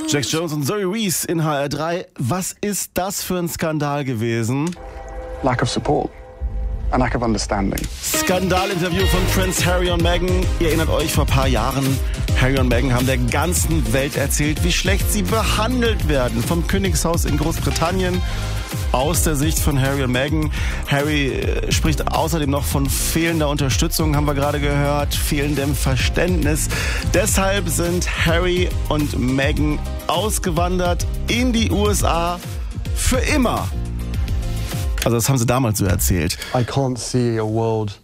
Jax Jones und Zoe Reese in HR3. Was ist das für ein Skandal gewesen? Lack of support. A lack of understanding. Skandalinterview von Prince Harry und Meghan. Ihr erinnert euch, vor ein paar Jahren, Harry und Meghan haben der ganzen Welt erzählt, wie schlecht sie behandelt werden vom Königshaus in Großbritannien. Aus der Sicht von Harry und Meghan. Harry spricht außerdem noch von fehlender Unterstützung, haben wir gerade gehört, fehlendem Verständnis. Deshalb sind Harry und Meghan ausgewandert in die USA für immer. Also das haben sie damals so erzählt. I can't see a world